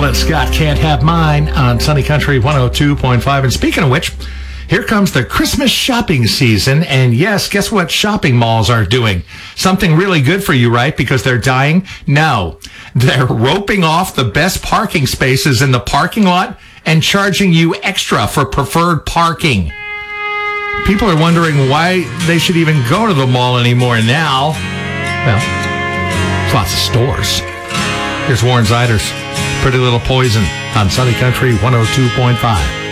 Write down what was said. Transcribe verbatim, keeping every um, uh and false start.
Gillett Scott Can't Have Mine on Sunny Country one oh two point five. And speaking of which, here comes the Christmas shopping season. And yes, guess what shopping malls are doing? Something really good for you, right? Because they're dying? No. They're roping off the best parking spaces in the parking lot and charging you extra for preferred parking. People are wondering why they should even go to the mall anymore now. Well, there's lots of stores. Here's Warren Zeiders, Pretty Little Poison on Sunny Country one oh two point five.